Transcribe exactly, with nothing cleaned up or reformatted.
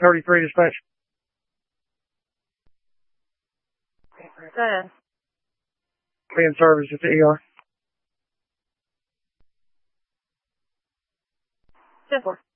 thirty-three dispatch. Go ahead. Being service at the E R. ten four.